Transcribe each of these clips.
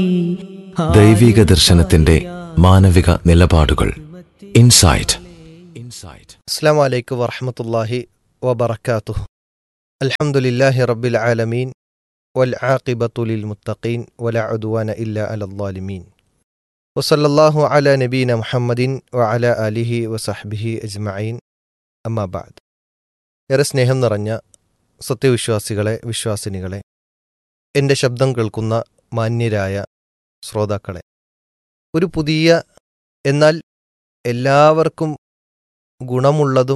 ദൈവിക ദർശനത്തിന്റെ മാനവിക നിലപാടുകൾ. ഇൻസൈറ്റ്. അസ്സലാമു അലൈക്കും വറഹ്മത്തുള്ളാഹി വബറകാതുഹു. അൽഹംദുലില്ലാഹി റബ്ബിൽ ആലമീൻ വൽ ആഖിബത്തു ലിൽ മുത്തഖീൻ വലാ ഉദ്വാന ഇല്ലാ അലൽ ളാലിമീൻ. വസല്ലല്ലാഹു അലാ നബീന മുഹമ്മദിൻ വഅലാ ആലിഹി വസഹ്ബിഹി അജ്മഈൻ. അമ്മാ ബഅദ്. ഏറെ സ്നേഹം നിറഞ്ഞ സത്യവിശ്വാസികളെ, വിശ്വാസിനികളെ, എൻ്റെ ശബ്ദം കേൾക്കുന്ന മാന്യരായ ശ്രോതാക്കളെ, ഒരു പുതിയ എന്നാൽ എല്ലാവർക്കും ഗുണമുള്ളതും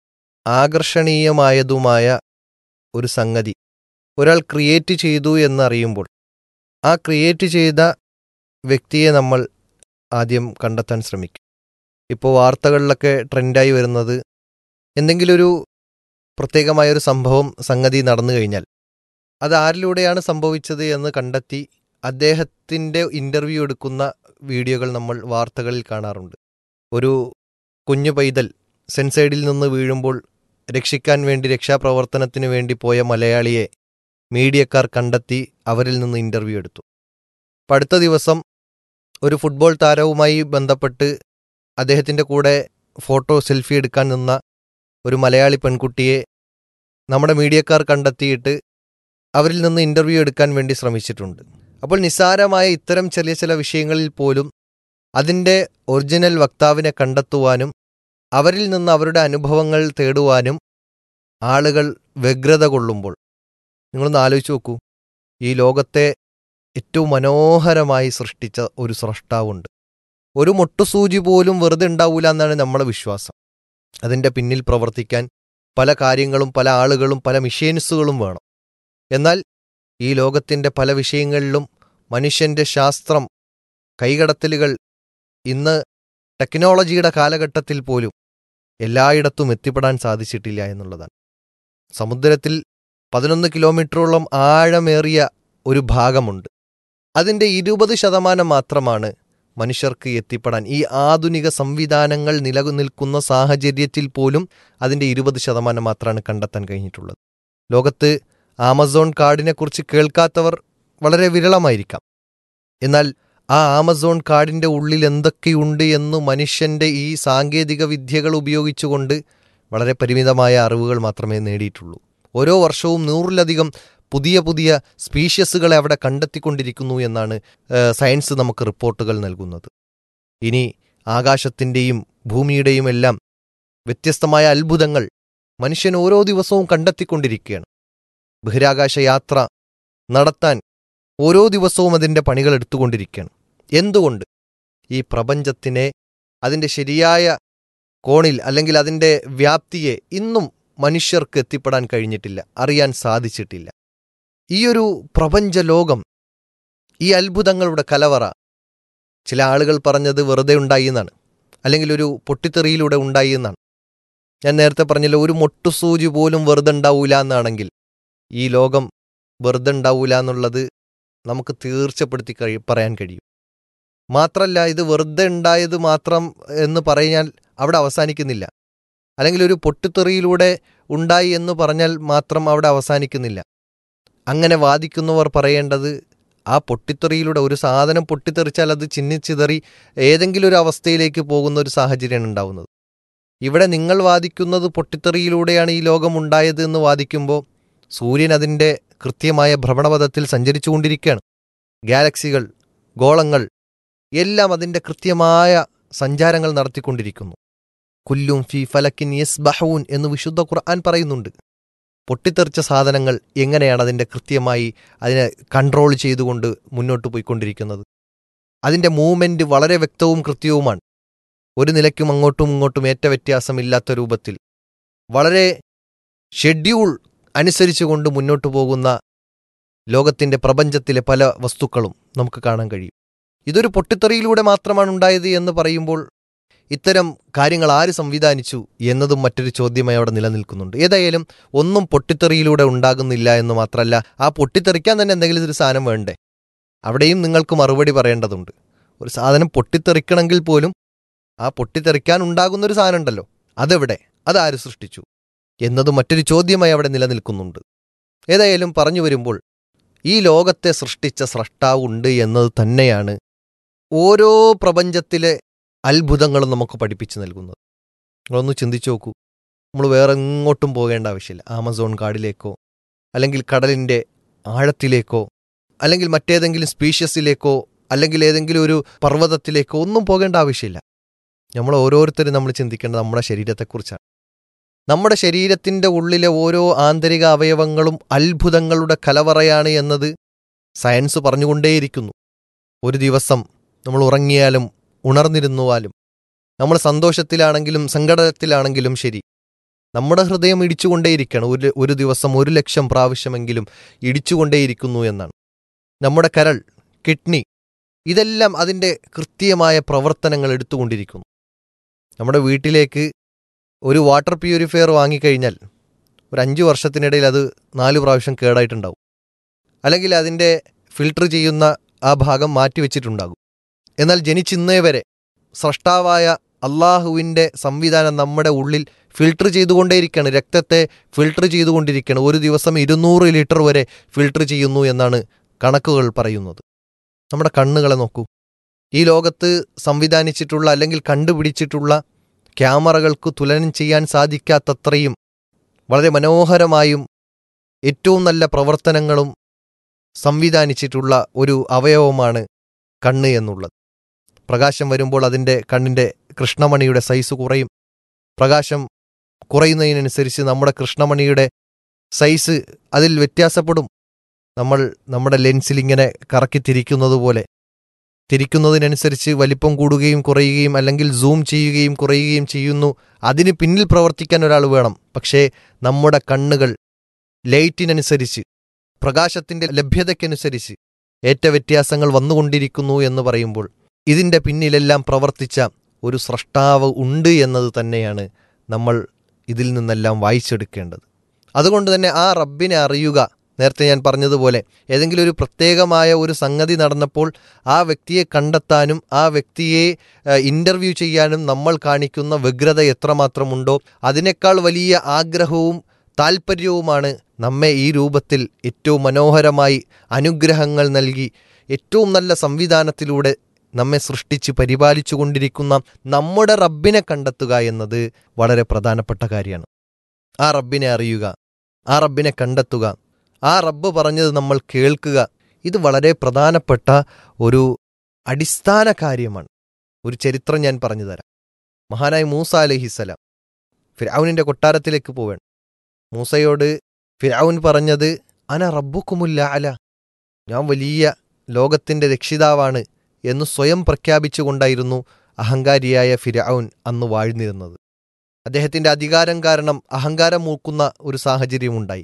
ആകർഷണീയമായതുമായ ഒരു സംഗതി ഒരാൾ ക്രിയേറ്റ് ചെയ്തു എന്നറിയുമ്പോൾ ആ ക്രിയേറ്റ് ചെയ്ത വ്യക്തിയെ നമ്മൾ ആദ്യം കണ്ടെത്താൻ ശ്രമിക്കും. ഇപ്പോൾ വാർത്തകളിലൊക്കെ ട്രെൻഡായി വരുന്നത് എന്തെങ്കിലും ഒരു പ്രത്യേകമായൊരു സംഗതി നടന്നു കഴിഞ്ഞാൽ അത് ആരിലൂടെയാണ് സംഭവിച്ചത് എന്ന് കണ്ടെത്തി അദ്ദേഹത്തിൻ്റെ ഇൻ്റർവ്യൂ എടുക്കുന്ന വീഡിയോകൾ നമ്മൾ വാർത്തകളിൽ കാണാറുണ്ട്. ഒരു കുഞ്ഞു പൈതൽ സെൻസൈഡിൽ നിന്ന് വീഴുമ്പോൾ രക്ഷിക്കാൻ വേണ്ടി, രക്ഷാപ്രവർത്തനത്തിന് വേണ്ടി പോയ മലയാളിയെ മീഡിയക്കാർ കണ്ടെത്തി അവരിൽ നിന്ന് ഇൻ്റർവ്യൂ എടുത്തു. അപ്പം അടുത്ത ദിവസം ഒരു ഫുട്ബോൾ താരവുമായി ബന്ധപ്പെട്ട് അദ്ദേഹത്തിൻ്റെ കൂടെ സെൽഫി എടുക്കാൻ നിന്ന ഒരു മലയാളി പെൺകുട്ടിയെ നമ്മുടെ മീഡിയക്കാർ കണ്ടെത്തിയിട്ട് അവരിൽ നിന്ന് ഇൻ്റർവ്യൂ എടുക്കാൻ വേണ്ടി ശ്രമിച്ചിട്ടുണ്ട്. അപ്പോൾ നിസ്സാരമായ ഇത്തരം ചെറിയ ചില വിഷയങ്ങളിൽ പോലും അതിൻ്റെ ഒറിജിനൽ വക്താവിനെ കണ്ടെത്തുവാനും അവരിൽ നിന്ന് അവരുടെ അനുഭവങ്ങൾ തേടുവാനും ആളുകൾ വ്യഗ്രത കൊള്ളുമ്പോൾ നിങ്ങളൊന്ന് ആലോചിച്ച് നോക്കൂ. ഈ ലോകത്തെ ഏറ്റവും മനോഹരമായി സൃഷ്ടിച്ച ഒരു സ്രഷ്ടാവുണ്ട്. ഒരു മൊട്ടുസൂചി പോലും വെറുതെ ഉണ്ടാവില്ല എന്നാണ് നമ്മളെ വിശ്വാസം. അതിൻ്റെ പിന്നിൽ പ്രവർത്തിക്കാൻ പല കാര്യങ്ങളും, പല ആളുകളും, പല മെഷീൻസുകളും വേണം. എന്നാൽ ഈ ലോകത്തിൻ്റെ പല വിഷയങ്ങളിലും മനുഷ്യൻ്റെ ശാസ്ത്രം, കൈകടത്തലുകൾ ഇന്ന് ടെക്നോളജിയുടെ കാലഘട്ടത്തിൽ പോലും എല്ലായിടത്തും എത്തിപ്പെടാൻ സാധിച്ചിട്ടില്ല എന്നുള്ളതാണ്. സമുദ്രത്തിൽ 11 കിലോമീറ്ററോളം ആഴമേറിയ ഒരു ഭാഗമുണ്ട്. അതിൻ്റെ 20% മാത്രമാണ് മനുഷ്യർക്ക് എത്തിപ്പെടാൻ, ഈ ആധുനിക സംവിധാനങ്ങൾ നിലനിൽക്കുന്ന സാഹചര്യത്തിൽ പോലും അതിൻ്റെ 20% മാത്രമാണ് കണ്ടെത്താൻ കഴിഞ്ഞിട്ടുള്ളത്. ലോകത്ത് ആമസോൺ കാടിനെക്കുറിച്ച് കേൾക്കാത്തവർ വളരെ വിരളമായിരിക്കാം. എന്നാൽ ആ ആമസോൺ കാടിൻ്റെ ഉള്ളിൽ എന്തൊക്കെയുണ്ട് എന്ന് മനുഷ്യൻ്റെ ഈ സാങ്കേതിക വിദ്യകൾ ഉപയോഗിച്ചുകൊണ്ട് വളരെ പരിമിതമായ അറിവുകൾ മാത്രമേ നേടിയിട്ടുള്ളൂ. ഓരോ വർഷവും 100-ലധികം പുതിയ പുതിയ സ്പീഷ്യസുകളെ അവിടെ കണ്ടെത്തിക്കൊണ്ടിരിക്കുന്നു എന്നാണ് സയൻസ് നമുക്ക് റിപ്പോർട്ടുകൾ നൽകുന്നത്. ഇനി ആകാശത്തിൻ്റെയും ഭൂമിയുടെയും എല്ലാം വ്യത്യസ്തമായ അത്ഭുതങ്ങൾ മനുഷ്യൻ ഓരോ ദിവസവും കണ്ടെത്തിക്കൊണ്ടിരിക്കുകയാണ്. ബഹിരാകാശ യാത്ര നടത്താൻ ഓരോ ദിവസവും അതിൻ്റെ പണികൾ എടുത്തുകൊണ്ടിരിക്കുകയാണ്. എന്തുകൊണ്ട് ഈ പ്രപഞ്ചത്തിനെ അതിൻ്റെ ശരിയായ കോണിൽ അല്ലെങ്കിൽ അതിൻ്റെ വ്യാപ്തിയെ ഇന്നും മനുഷ്യർക്ക് എത്തിപ്പെടാൻ കഴിഞ്ഞിട്ടില്ല, അറിയാൻ സാധിച്ചിട്ടില്ല. ഈയൊരു പ്രപഞ്ച ലോകം, ഈ അത്ഭുതങ്ങളുടെ കലവറ, ചില ആളുകൾ പറഞ്ഞത് വെറുതെ ഉണ്ടായി എന്നാണ്, അല്ലെങ്കിൽ ഒരു പൊട്ടിത്തെറിയിലൂടെ ഉണ്ടായി എന്നാണ്. ഞാൻ നേരത്തെ പറഞ്ഞല്ലോ, ഒരു മൊട്ടുസൂചി പോലും വെറുതെ ഉണ്ടാവൂല എന്നാണെങ്കിൽ ഈ ലോകം വെറുതെ ഉണ്ടാവൂല എന്നുള്ളത് നമുക്ക് തീർച്ചപ്പെടുത്തി പറയാൻ കഴിയും. മാത്രമല്ല, ഇത് വെറുതെ ഉണ്ടായത് മാത്രം എന്ന് പറഞ്ഞാൽ അവിടെ അവസാനിക്കുന്നില്ല, അല്ലെങ്കിൽ ഒരു പൊട്ടിത്തെറിയിലൂടെ ഉണ്ടായി എന്ന് പറഞ്ഞാൽ മാത്രം അവിടെ അവസാനിക്കുന്നില്ല. അങ്ങനെ വാദിക്കുന്നവർ പറയേണ്ടത്, ആ പൊട്ടിത്തെറിയിലൂടെ ഒരു സാധനം പൊട്ടിത്തെറിച്ചാൽ അത് ചിന്നിച്ചിതറി ഏതെങ്കിലും ഒരു അവസ്ഥയിലേക്ക് പോകുന്ന ഒരു സാഹചര്യമാണ് ഉണ്ടാവുന്നത്. ഇവിടെ നിങ്ങൾ വാദിക്കുന്നത് പൊട്ടിത്തെറിയിലൂടെയാണ് ഈ ലോകം ഉണ്ടായത് എന്ന് വാദിക്കുമ്പോൾ സൂര്യൻ അതിൻ്റെ കൃത്യമായ ഭ്രമണപഥത്തിൽ സഞ്ചരിച്ചുകൊണ്ടിരിക്കുകയാണ്. ഗാലക്സികൾ, ഗോളങ്ങൾ എല്ലാം അതിൻ്റെ കൃത്യമായ സഞ്ചാരങ്ങൾ നടത്തിക്കൊണ്ടിരിക്കുന്നു. കുല്ലും ഫി ഫലക്കിൻ യസ്ബഹൂൻ എന്ന് വിശുദ്ധ ഖുർആൻ പറയുന്നുണ്ട്. പൊട്ടിത്തെറിച്ച സാധനങ്ങൾ എങ്ങനെയാണ് അതിൻ്റെ കൃത്യമായി അതിനെ കൺട്രോൾ ചെയ്തുകൊണ്ട് മുന്നോട്ട് പോയിക്കൊണ്ടിരിക്കുന്നത്? അതിൻ്റെ മൂവ്മെൻറ്റ് വളരെ വ്യക്തവും കൃത്യവുമാണ്. ഒരു നിലയ്ക്കും അങ്ങോട്ടും ഇങ്ങോട്ടും ഏറ്റ വ്യത്യാസമില്ലാത്ത രൂപത്തിൽ വളരെ ഷെഡ്യൂൾ അനുസരിച്ചുകൊണ്ട് മുന്നോട്ട് പോകുന്ന ലോകത്തിൻ്റെ പ്രപഞ്ചത്തിലെ പല വസ്തുക്കളും നമുക്ക് കാണാൻ കഴിയും. ഇതൊരു പൊട്ടിത്തെറിയിലൂടെ മാത്രമാണ് ഉണ്ടായത് എന്ന് പറയുമ്പോൾ ഇത്തരം കാര്യങ്ങൾ ആര് സംവിധാനിച്ചു എന്നതും മറ്റൊരു ചോദ്യമായി അവിടെ നിലനിൽക്കുന്നുണ്ട്. ഏതായാലും ഒന്നും പൊട്ടിത്തെറിയിലൂടെ ഉണ്ടാകുന്നില്ല എന്ന് മാത്രമല്ല, ആ പൊട്ടിത്തെറിക്കാൻ തന്നെ എന്തെങ്കിലും ഒരു സാധനം വേണ്ടേ? അവിടെയും നിങ്ങൾക്ക് മറുപടി പറയേണ്ടതുണ്ട്. ഒരു സാധനം പൊട്ടിത്തെറിക്കണമെങ്കിൽ പോലും ആ പൊട്ടിത്തെറിക്കാൻ ഉണ്ടാകുന്നൊരു സാധനം ഉണ്ടല്ലോ, അതെവിടെ? അതാര് സൃഷ്ടിച്ചു എന്നതും മറ്റൊരു ചോദ്യമായി അവിടെ നിലനിൽക്കുന്നുണ്ട്. ഏതായാലും പറഞ്ഞു വരുമ്പോൾ ഈ ലോകത്തെ സൃഷ്ടിച്ച സ്രഷ്ടാവ് ഉണ്ട് എന്നത് തന്നെയാണ് ഓരോ പ്രപഞ്ചത്തിലെ അത്ഭുതങ്ങളും നമുക്ക് പഠിപ്പിച്ചു നൽകുന്നത്. നിങ്ങളൊന്ന് ചിന്തിച്ചു നോക്കൂ. നമ്മൾ വേറെ എങ്ങോട്ടും പോകേണ്ട ആവശ്യമില്ല. ആമസോൺ കാടിലേക്കോ അല്ലെങ്കിൽ കടലിൻ്റെ ആഴത്തിലേക്കോ അല്ലെങ്കിൽ മറ്റേതെങ്കിലും സ്പീഷ്യസിലേക്കോ അല്ലെങ്കിൽ ഏതെങ്കിലും ഒരു പർവ്വതത്തിലേക്കോ ഒന്നും പോകേണ്ട ആവശ്യമില്ല. നമ്മൾ ഓരോരുത്തരും നമ്മൾ ചിന്തിക്കേണ്ടത് നമ്മുടെ ശരീരത്തെക്കുറിച്ചാണ്. നമ്മുടെ ശരീരത്തിൻ്റെ ഉള്ളിലെ ഓരോ ആന്തരിക അവയവങ്ങളും അത്ഭുതങ്ങളുടെ കലവറയാണ് എന്നത് സയൻസ് പറഞ്ഞുകൊണ്ടേയിരിക്കുന്നു. ഒരു ദിവസം നമ്മൾ ഉറങ്ങിയാലും ഉണർന്നിരുന്നുവാലും നമ്മൾ സന്തോഷത്തിലാണെങ്കിലും സങ്കടത്തിലാണെങ്കിലും ശരി, നമ്മുടെ ഹൃദയം ഇടിച്ചുകൊണ്ടേയിരിക്കണം. ഒരു ദിവസം 1,00,000 പ്രാവശ്യമെങ്കിലും ഇടിച്ചുകൊണ്ടേയിരിക്കുന്നു എന്നാണ്. നമ്മുടെ കരൾ, കിഡ്നി, ഇതെല്ലാം അതിൻ്റെ കൃത്യമായ പ്രവർത്തനങ്ങൾ എടുത്തുകൊണ്ടിരിക്കുന്നു. നമ്മുടെ വീട്ടിലേക്ക് ഒരു വാട്ടർ പ്യൂരിഫയർ വാങ്ങിക്കഴിഞ്ഞാൽ ഒരു 5 വർഷത്തിനിടയിൽ അത് 4 പ്രാവശ്യം കേടായിട്ടുണ്ടാവും. അല്ലെങ്കിൽ അതിൻ്റെ ഫിൽട്ടർ ചെയ്യുന്ന ആ ഭാഗം മാറ്റിവെച്ചിട്ടുണ്ടാകും. എന്നാൽ ജനിച്ചിന്നേ വരെ സ്രഷ്ടാവായ അള്ളാഹുവിൻ്റെ സംവിധാനം നമ്മുടെ ഉള്ളിൽ ഫിൽട്ടർ ചെയ്തുകൊണ്ടേയിരിക്കുകയാണ്. രക്തത്തെ ഫിൽട്ടർ ചെയ്തുകൊണ്ടിരിക്കുകയാണ്. ഒരു ദിവസം 200 ലിറ്റർ വരെ ഫിൽട്ടർ ചെയ്യുന്നു എന്നാണ് കണക്കുകൾ പറയുന്നത്. നമ്മുടെ കണ്ണുകളെ നോക്കൂ. ഈ ലോകത്ത് സംവിധാനിച്ചിട്ടുള്ള അല്ലെങ്കിൽ കണ്ടുപിടിച്ചിട്ടുള്ള ക്യാമറകൾക്ക് തുലനം ചെയ്യാൻ സാധിക്കാത്തത്രയും വളരെ മനോഹരമായും ഏറ്റവും നല്ല പ്രവർത്തനങ്ങളും സംവിധാനിച്ചിട്ടുള്ള ഒരു അവയവമാണ് കണ്ണ് എന്നുള്ളത്. പ്രകാശം വരുമ്പോൾ അതിൻ്റെ കണ്ണിൻ്റെ കൃഷ്ണമണിയുടെ സൈസ് കുറയും. പ്രകാശം കുറയുന്നതിനനുസരിച്ച് നമ്മുടെ കൃഷ്ണമണിയുടെ സൈസ് അതിൽ വ്യത്യാസപ്പെടും. നമ്മൾ നമ്മുടെ ലെൻസിൽ ഇങ്ങനെ കറക്കി തിരിക്കുന്നത് പോലെ തിരിക്കുന്നതിനനുസരിച്ച് വലിപ്പം കൂടുകയും കുറയുകയും അല്ലെങ്കിൽ സൂം ചെയ്യുകയും കുറയുകയും ചെയ്യുന്നു. അതിന് പിന്നിൽ പ്രവർത്തിക്കാൻ ഒരാൾ വേണം. പക്ഷേ നമ്മുടെ കണ്ണുകൾ ലൈറ്റിനനുസരിച്ച്, പ്രകാശത്തിൻ്റെ ലഭ്യതയ്ക്കനുസരിച്ച് ഏറ്റ വ്യത്യാസങ്ങൾ വന്നുകൊണ്ടിരിക്കുന്നു എന്ന് പറയുമ്പോൾ ഇതിൻ്റെ പിന്നിലെല്ലാം പ്രവർത്തിച്ച ഒരു സ്രഷ്ടാവ് ഉണ്ട് എന്നത് തന്നെയാണ് നമ്മൾ ഇതിൽ നിന്നെല്ലാം വായിച്ചെടുക്കേണ്ടത്. അതുകൊണ്ട് തന്നെ ആ റബ്ബിനെ അറിയുക. നേരത്തെ ഞാൻ പറഞ്ഞതുപോലെ ഏതെങ്കിലും ഒരു പ്രത്യേകമായ ഒരു സംഗതി നടന്നപ്പോൾ ആ വ്യക്തിയെ കണ്ടെത്താനും ആ വ്യക്തിയെ ഇൻ്റർവ്യൂ ചെയ്യാനും നമ്മൾ കാണിക്കുന്ന വ്യഗ്രത എത്രമാത്രമുണ്ടോ അതിനേക്കാൾ വലിയ ആഗ്രഹവും താൽപ്പര്യവുമാണ് നമ്മെ ഈ രൂപത്തിൽ ഏറ്റവും മനോഹരമായി അനുഗ്രഹങ്ങൾ നൽകി ഏറ്റവും നല്ല സംവിധാനത്തിലൂടെ നമ്മെ സൃഷ്ടിച്ച് പരിപാലിച്ചു കൊണ്ടിരിക്കുന്ന നമ്മുടെ റബ്ബിനെ കണ്ടെത്തുക എന്നത് വളരെ പ്രധാനപ്പെട്ട കാര്യമാണ്. ആ റബ്ബിനെ അറിയുക, ആ റബ്ബിനെ കണ്ടെത്തുക, ആ റബ്ബ് പറഞ്ഞത് നമ്മൾ കേൾക്കുക. ഇത് വളരെ പ്രധാനപ്പെട്ട ഒരു അടിസ്ഥാന കാര്യമാണ്. ഒരു ചരിത്രം ഞാൻ പറഞ്ഞു തരാം. മഹാനായ മൂസ അലൈഹിസ്സലാം ഫിർഔനിൻ്റെ കൊട്ടാരത്തിലേക്ക് പോവാണ്. മൂസയോട് ഫിർഔൻ പറഞ്ഞത് അന റബ്ബുക്കുമുൽ അഅല, ഞാൻ വലിയ ലോകത്തിൻ്റെ രക്ഷിതാവാണ് എന്ന് സ്വയം പ്രഖ്യാപിച്ചുകൊണ്ടായിരുന്നു അഹങ്കാരിയായ ഫിർഔൻ അന്ന് വാഴ്ന്നിരുന്നത്. അദ്ദേഹത്തിൻ്റെ അധികാരം കാരണം അഹങ്കാരം മൂക്കുന്ന ഒരു സാഹചര്യമുണ്ടായി.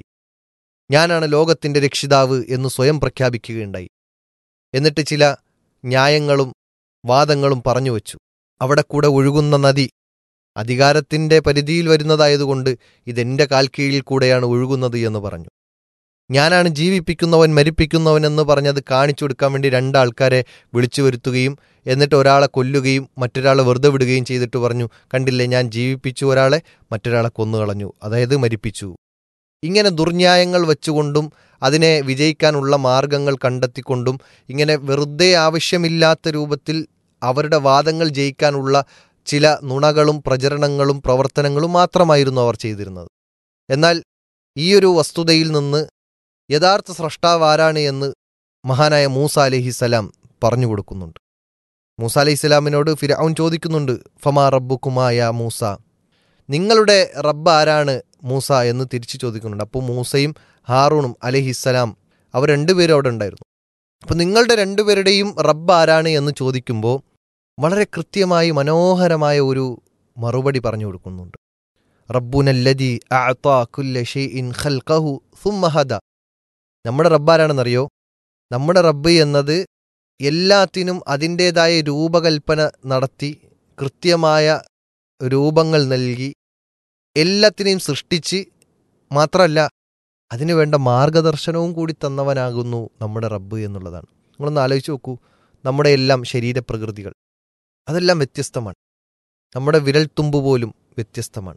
ഞാനാണ് ലോകത്തിൻ്റെ രക്ഷിതാവ് എന്ന് സ്വയം പ്രഖ്യാപിക്കുകയുണ്ടായി. എന്നിട്ട് ചില ന്യായങ്ങളും വാദങ്ങളും പറഞ്ഞു വച്ചു. അവിടെ കൂടെ ഒഴുകുന്ന നദി അധികാരത്തിൻ്റെ പരിധിയിൽ വരുന്നതായതുകൊണ്ട് ഇതെൻ്റെ കാൽ കീഴിൽ കൂടെയാണ് ഒഴുകുന്നത് എന്ന് പറഞ്ഞു. ഞാനാണ് ജീവിപ്പിക്കുന്നവൻ മരിപ്പിക്കുന്നവൻ എന്ന് പറഞ്ഞത് കാണിച്ചു കൊടുക്കാൻ വേണ്ടി 2 ആൾക്കാരെ വിളിച്ചു വരുത്തുകയും എന്നിട്ട് ഒരാളെ കൊല്ലുകയും മറ്റൊരാളെ വെറുതെ വിടുകയും ചെയ്തിട്ട് പറഞ്ഞു, കണ്ടില്ലേ, ഞാൻ ജീവിപ്പിച്ചു ഒരാളെ, മറ്റൊരാളെ കൊന്നുകളഞ്ഞു, അതായത് മരിപ്പിച്ചു. ഇങ്ങനെ ദുർന്യായങ്ങൾ വെച്ചുകൊണ്ടും അതിനെ വിജയിക്കാനുള്ള മാർഗങ്ങൾ കണ്ടെത്തിക്കൊണ്ടും ഇങ്ങനെ വെറുതെ ആവശ്യമില്ലാത്ത രൂപത്തിൽ അവരുടെ വാദങ്ങൾ ജയിക്കാനുള്ള ചില നുണകളും പ്രചരണങ്ങളും പ്രവർത്തനങ്ങളും മാത്രമായിരുന്നു അവർ ചെയ്തിരുന്നത്. എന്നാൽ ഈയൊരു വസ്തുതയിൽ നിന്ന് യഥാർത്ഥ സ്രഷ്ടാവ് ആരാണ് എന്ന് മഹാനായ മൂസ അലൈഹിസ്സലാം പറഞ്ഞു കൊടുക്കുന്നുണ്ട്. മൂസ അലൈഹിസ്സലാമിനോട് ഫിർഔൻ ചോദിക്കുന്നുണ്ട്, ഫമാ റബ്ബുക്കുമായ മൂസ, നിങ്ങളുടെ റബ്ബ് ആരാണ് മൂസ എന്ന് തിരിച്ചു ചോദിക്കുന്നുണ്ട്. അപ്പോൾ മൂസയും ഹാറൂണും അലൈഹിസ്സലാം അവർ 2 പേരും അവിടെ ഉണ്ടായിരുന്നു. അപ്പോൾ നിങ്ങളുടെ 2 പേരുടെയും റബ്ബ് ആരാണ് എന്ന് ചോദിക്കുമ്പോൾ വളരെ കൃത്യമായി മനോഹരമായ ഒരു മറുപടി പറഞ്ഞു കൊടുക്കുന്നുണ്ട്. റബ്ബുനല്ലദീ അഅതാ കുല്ല ഷൈഇൻ ഖൽഖഹു സുമ്മ ഹദ. നമ്മുടെ റബ്ബ് ആരാണെന്നറിയോ? നമ്മുടെ റബ്ബ് എന്നത് എല്ലാത്തിനും അതിൻ്റേതായ രൂപകൽപ്പന നടത്തി കൃത്യമായ രൂപങ്ങൾ നൽകി എല്ലാത്തിനെയും സൃഷ്ടിച്ച് മാത്രമല്ല അതിനു വേണ്ട മാർഗദർശനവും കൂടി തന്നവനാകുന്നു നമ്മുടെ റബ്ബ് എന്നുള്ളതാണ്. നിങ്ങളൊന്ന് ആലോചിച്ച് നോക്കൂ. നമ്മുടെ എല്ലാം ശരീരപ്രകൃതികൾ അതെല്ലാം വ്യത്യസ്തമാണ്. നമ്മുടെ വിരൽത്തുമ്പ് പോലും വ്യത്യസ്തമാണ്.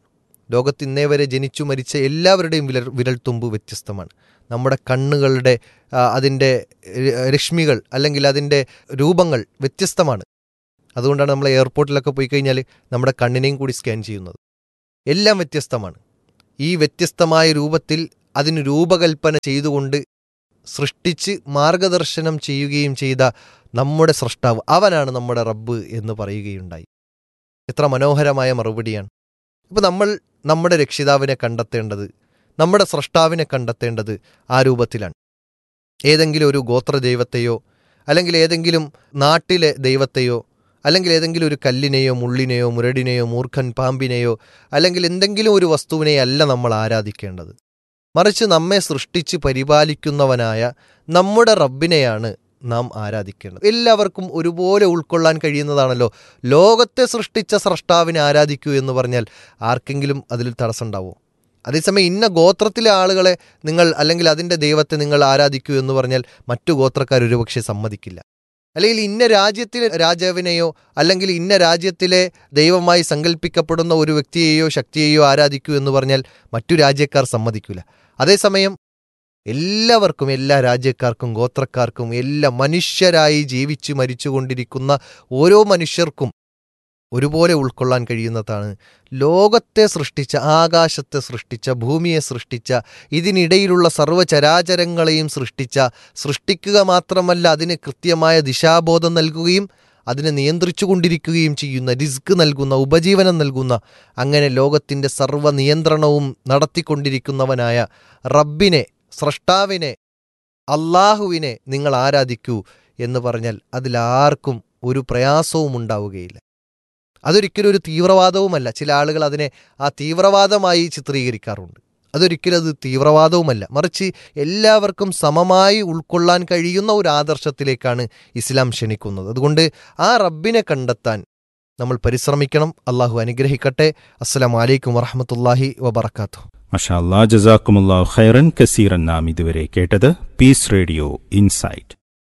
ലോകത്ത് ഇന്നേ വരെ ജനിച്ചു മരിച്ച എല്ലാവരുടെയും വിരൽത്തുമ്പ് വ്യത്യസ്തമാണ്. നമ്മുടെ കണ്ണുകളുടെ അതിൻ്റെ രശ്മികൾ അല്ലെങ്കിൽ അതിൻ്റെ രൂപങ്ങൾ വ്യത്യസ്തമാണ്. അതുകൊണ്ടാണ് നമ്മൾ എയർപോർട്ടിലൊക്കെ പോയി കഴിഞ്ഞാൽ നമ്മുടെ കണ്ണിനെയും കൂടി സ്കാൻ ചെയ്യുന്നത്. എല്ലാം വ്യത്യസ്തമാണ്. ഈ വ്യത്യസ്തമായ രൂപത്തിൽ അതിന് രൂപകൽപ്പന ചെയ്തുകൊണ്ട് സൃഷ്ടിച്ച് മാർഗദർശനം ചെയ്യുകയും ചെയ്ത നമ്മുടെ സൃഷ്ടാവ്, അവനാണ് നമ്മുടെ റബ്ബ് എന്ന് പറയുകയുണ്ടായി. എത്ര മനോഹരമായ മറുപടിയാണ്. ഇപ്പോൾ നമ്മൾ നമ്മുടെ രക്ഷിതാവിനെ കണ്ടെത്തേണ്ടത്, നമ്മുടെ സൃഷ്ടാവിനെ കണ്ടെത്തേണ്ടത് ആ രൂപത്തിലാണ്. ഏതെങ്കിലും ഒരു ഗോത്ര ദൈവത്തെയോ അല്ലെങ്കിൽ ഏതെങ്കിലും നാട്ടിലെ ദൈവത്തെയോ അല്ലെങ്കിൽ ഏതെങ്കിലും ഒരു കല്ലിനെയോ മുള്ളിനെയോ മുരടിനെയോ മൂർഖൻ പാമ്പിനെയോ അല്ലെങ്കിൽ എന്തെങ്കിലും ഒരു വസ്തുവിനെയല്ല നമ്മൾ ആരാധിക്കേണ്ടത്. മറിച്ച് നമ്മെ സൃഷ്ടിച്ച് പരിപാലിക്കുന്നവനായ നമ്മുടെ റബ്ബിനെയാണ് നാം ആരാധിക്കേണ്ടത്. എല്ലാവർക്കും ഒരുപോലെ ഉൾക്കൊള്ളാൻ കഴിയുന്നതാണല്ലോ. ലോകത്തെ സൃഷ്ടിച്ച സ്രഷ്ടാവിനെ ആരാധിക്കൂ എന്ന് പറഞ്ഞാൽ ആർക്കെങ്കിലും അതിൽ തടസ്സമുണ്ടാവുമോ? അതേസമയം ഇന്ന ഗോത്രത്തിലെ ആളുകളെ നിങ്ങൾ അല്ലെങ്കിൽ അതിൻ്റെ ദൈവത്തെ നിങ്ങൾ ആരാധിക്കൂ എന്ന് പറഞ്ഞാൽ മറ്റു ഗോത്രക്കാർ ഒരുപക്ഷെ സമ്മതിക്കില്ല. അല്ലെങ്കിൽ ഇന്ന രാജ്യത്തിലെ രാജാവിനെയോ അല്ലെങ്കിൽ ഇന്ന രാജ്യത്തിലെ ദൈവമായി സങ്കല്പിക്കപ്പെടുന്ന ഒരു വ്യക്തിയെയോ ശക്തിയെയോ ആരാധിക്കൂ എന്ന് പറഞ്ഞാൽ മറ്റു രാജ്യക്കാർ സമ്മതിക്കില്ല. അതേസമയം എല്ലാവർക്കും, എല്ലാ രാജ്യക്കാർക്കും ഗോത്രക്കാർക്കും എല്ലാ മനുഷ്യരായി ജീവിച്ച് മരിച്ചുകൊണ്ടിരിക്കുന്ന ഓരോ മനുഷ്യർക്കും ഒരുപോലെ ഉൾക്കൊള്ളാൻ കഴിയുന്നതാണ് ലോകത്തെ സൃഷ്ടിച്ച, ആകാശത്തെ സൃഷ്ടിച്ച, ഭൂമിയെ സൃഷ്ടിച്ച, ഇതിനിടയിലുള്ള സർവ്വചരാചരങ്ങളെയും സൃഷ്ടിക്കുക മാത്രമല്ല അതിന് കൃത്യമായ ദിശാബോധം നൽകുകയും അതിനെ നിയന്ത്രിച്ചു കൊണ്ടിരിക്കുകയും ചെയ്യുന്ന, റിസ്ക് നൽകുന്ന, ഉപജീവനം നൽകുന്ന, അങ്ങനെ ലോകത്തിൻ്റെ സർവ്വ നിയന്ത്രണവും നടത്തിക്കൊണ്ടിരിക്കുന്നവനായ റബ്ബിനെ, സ്രഷ്ടാവിനെ, അള്ളാഹുവിനെ നിങ്ങൾ ആരാധിക്കൂ എന്ന് പറഞ്ഞാൽ അതിലാർക്കും ഒരു പ്രയാസവും ഉണ്ടാവുകയില്ല. അതൊരിക്കലും ഒരു തീവ്രവാദവുമല്ല. ചില ആളുകൾ അതിനെ ആ തീവ്രവാദമായി ചിത്രീകരിക്കാറുണ്ട്. അതൊരിക്കലും അത് തീവ്രവാദവുമല്ല. മറിച്ച് എല്ലാവർക്കും സമമായി ഉൾക്കൊള്ളാൻ കഴിയുന്ന ഒരു ആദർശത്തിലേക്കാണ് ഇസ്ലാം ക്ഷണിക്കുന്നത്. അതുകൊണ്ട് ആ റബ്ബിനെ കണ്ടെത്താൻ നമ്മൾ പരിശ്രമിക്കണം. അള്ളാഹു അനുഗ്രഹിക്കട്ടെ. അസ്സലാമു അലൈക്കും വറഹ്മത്തുള്ളാഹി വബറകാതുഹു. മാഷാ അല്ലാഹ്, ജസാക്കുമുല്ലാഹു ഖൈറൻ കസീറൻ. നാം ഇതുവരെ കേട്ടത് പീസ് റേഡിയോ ഇൻസൈറ്റ്.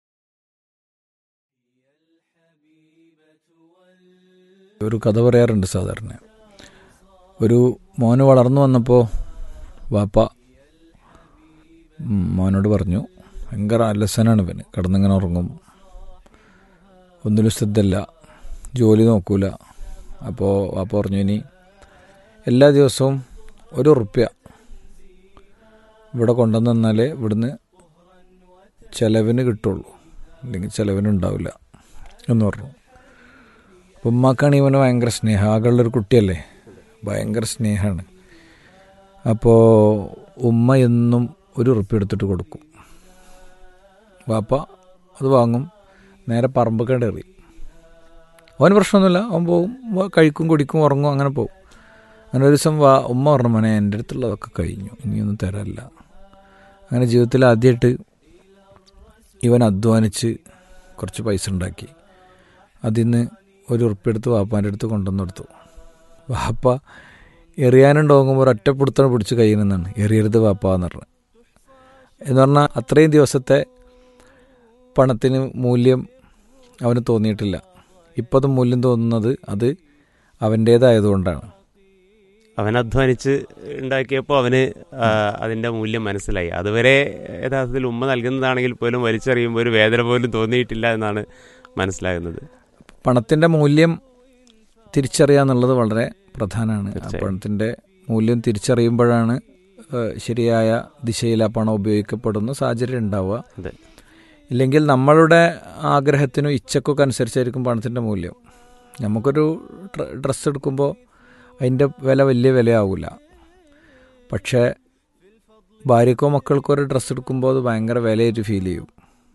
ഒരു കഥ പറയാറുണ്ട് സാധാരണ. ഒരു മോന് വളർന്നു വന്നപ്പോൾ വാപ്പ മോനോട് പറഞ്ഞു, ഭയങ്കര അലസനാണ് ഇവന്, കിടന്നിങ്ങനെ ഉറങ്ങും, ഒന്നിലും ശ്രദ്ധയില്ല, ജോലി നോക്കൂല. അപ്പോൾ വാപ്പ പറഞ്ഞു, ഇനി എല്ലാ ദിവസവും ₹1 ഇവിടെ കൊണ്ടുവന്ന് തന്നാലേ ഇവിടുന്ന് ചിലവിന് കിട്ടുള്ളൂ, അല്ലെങ്കിൽ ചിലവിനുണ്ടാവില്ല എന്ന് പറഞ്ഞു. അപ്പം ഉമ്മാക്കാണ് ഇവന് ഭയങ്കര സ്നേഹം, ആകെയുള്ളൊരു കുട്ടിയല്ലേ, ഭയങ്കര സ്നേഹമാണ്. അപ്പോൾ ഉമ്മ എന്നും ₹1 എടുത്തിട്ട് കൊടുക്കും. വാപ്പ അത് വാങ്ങും, നേരെ പറമ്പൊക്കെ എറിയും. അവന് പ്രശ്നമൊന്നുമില്ല, അവൻ പോവും, കഴിക്കും, കുടിക്കും, ഉറങ്ങും, അങ്ങനെ പോവും. അങ്ങനെ ഒരു ദിവസം ഉമ്മ പറഞ്ഞു, മോനെ എൻ്റെ അടുത്തുള്ളതൊക്കെ കഴിഞ്ഞു, ഇനിയൊന്നും തരാനില്ല. അങ്ങനെ ജീവിതത്തിൽ ആദ്യമായിട്ട് ഇവൻ അധ്വാനിച്ച് കുറച്ച് പൈസ ഉണ്ടാക്കി. അതിൽ നിന്ന് ₹1 എടുത്ത് വാപ്പാൻ്റെ അടുത്ത് കൊണ്ടുവന്ന് കൊടുത്തു. വാപ്പ എറിയാനുണ്ടോങ്ങുമ്പോൾ ഒരൊറ്റപ്പിടുത്തം പിടിച്ച് കയ്യിൽ നിന്നാണ്, എറിയരുത് വാപ്പ എന്ന് പറഞ്ഞു. എന്ന് പറഞ്ഞാൽ അത്രയും ദിവസത്തെ പണത്തിന് മൂല്യം അവന് തോന്നിയിട്ടില്ല. ഇപ്പം അത് മൂല്യം തോന്നുന്നത് അത് അവൻ്റേതായതുകൊണ്ടാണ്. അവൻ അധ്വാനിച്ച് ഉണ്ടാക്കിയപ്പോൾ അവന് അതിൻ്റെ മൂല്യം മനസ്സിലായി. അതുവരെ യഥാർത്ഥത്തിൽ ഉമ്മ നൽകുന്നതാണെങ്കിൽ പോലും വലിച്ചെറിയുമ്പോൾ ഒരു വേദന പോലും തോന്നിയിട്ടില്ല എന്നാണ് മനസ്സിലാകുന്നത്. പണത്തിൻ്റെ മൂല്യം തിരിച്ചറിയുക എന്നുള്ളത് വളരെ പ്രധാനമാണ്. പണത്തിൻ്റെ മൂല്യം തിരിച്ചറിയുമ്പോഴാണ് ശരിയായ ദിശയിൽ ആ പണം ഉപയോഗിക്കപ്പെടുന്ന സാഹചര്യം ഉണ്ടാവുക. ഇല്ലെങ്കിൽ നമ്മളുടെ ആഗ്രഹത്തിനും ഇച്ഛക്കൊക്കെ അനുസരിച്ചായിരിക്കും പണത്തിൻ്റെ മൂല്യം. നമുക്കൊരു ഡ്രസ്സ് എടുക്കുമ്പോൾ അതിൻ്റെ വില വലിയ വിലയാവില്ല. പക്ഷേ ഭാര്യക്കോ മക്കൾക്കോ ഒരു ഡ്രസ്സ് എടുക്കുമ്പോൾ അത് ഭയങ്കര വിലയായിട്ട് ഫീൽ ചെയ്യും.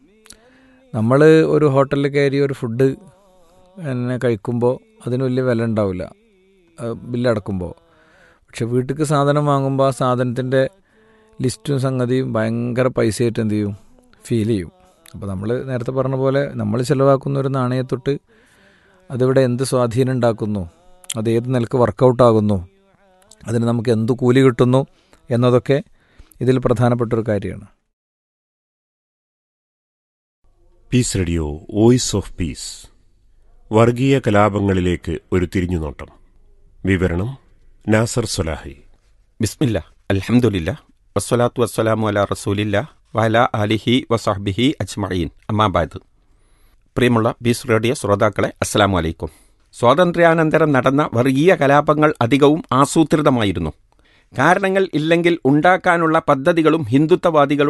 നമ്മൾ ഒരു ഹോട്ടലിൽ കയറി ഒരു ഫുഡ് എന്നെ കഴിക്കുമ്പോൾ അതിന് വലിയ വില ഉണ്ടാവില്ല ബില്ലടക്കുമ്പോൾ. പക്ഷെ വീട്ടിലേക്ക് സാധനം വാങ്ങുമ്പോൾ ആ സാധനത്തിൻ്റെ ലിസ്റ്റും സംഗതിയും ഭയങ്കര പൈസയായിട്ട് എന്ത് ചെയ്യും, ഫീൽ ചെയ്യും. അപ്പോൾ നമ്മൾ നേരത്തെ പറഞ്ഞ പോലെ നമ്മൾ ചിലവാക്കുന്ന ഒരു നാണയത്തൊട്ട് അതിവിടെ എന്ത് സ്വാധീനം ഉണ്ടാക്കുന്നു, അത് ഏത് നിലക്ക് വർക്കൗട്ടാകുന്നു, അതിന് നമുക്ക് എന്ത് കൂലി കിട്ടുന്നു എന്നതൊക്കെ ഇതിൽ പ്രധാനപ്പെട്ടൊരു കാര്യമാണ്. Piece radio voice of peace. വർഗീയ കലാപങ്ങളിലേക്ക് ഒരു തിരിഞ്ഞുനോട്ടം. വിവരണം നാസർ സൊലാഹി. ബിസ്മില്ല അൽഹംദുലില്ലാ വസ്സലാത്തു വസ്സലാമു അലാ റസൂലില്ലാ വഅലാ ആലിഹി വസഹ്ബിഹി അജ്മഈൻ അമ്മാ ബഅദ്. പ്രിയമുള്ള പീസ് റേഡിയോ ശ്രോതാക്കളെ, അസ്സലാമു അലൈക്കും. സ്വാതന്ത്ര്യാനന്തരം നടന്ന വർഗീയ കലാപങ്ങൾ അധികവും ആസൂത്രിതമായിരുന്നു. കാരണങ്ങൾ ഇല്ലെങ്കിൽ ഉണ്ടാക്കാനുള്ള പദ്ധതികളും ഹിന്ദുത്വവാദികളുടെ